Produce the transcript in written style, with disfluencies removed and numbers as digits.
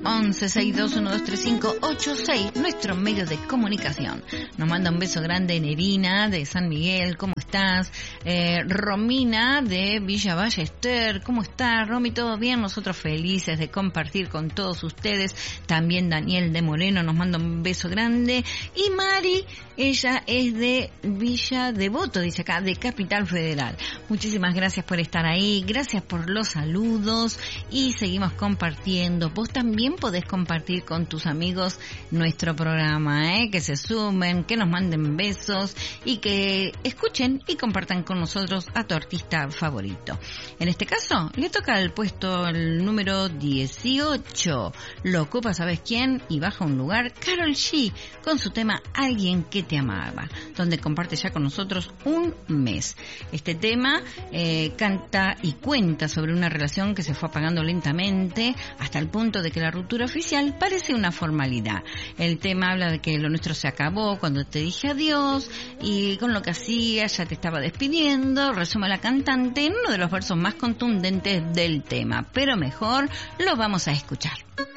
1162123586, nuestro medio de comunicación. Nos manda un beso grande Nerina de San Miguel, ¿cómo estás? Romina de Villa Ballester, ¿cómo estás? Romy, ¿todo bien? Nosotros felices de compartir con todos ustedes. También Daniel de Moreno nos manda un beso grande. Y Mari, ella es de Villa Devoto, dice acá, de Capital Federal. Muchísimas gracias por estar ahí, gracias por los saludos y seguimos compartiendo. Vos también podés compartir con tus amigos nuestro programa, que se sumen, que nos manden besos y que escuchen y compartan con nosotros a tu artista favorito. En este caso, le toca el puesto el número 18. Lo ocupa, ¿sabes quién? Y baja un lugar, Karol G, con su tema Alguien que te amaba, donde comparte ya con nosotros un mes. Este tema canta y cuenta sobre una relación que se fue apagando lentamente hasta el punto de que la ruptura oficial parece una formalidad. El tema habla de que lo nuestro se acabó cuando te dije adiós y con lo que hacía ya te estaba despidiendo, resume la cantante en uno de los versos más contundentes del tema, pero mejor lo vamos a escuchar.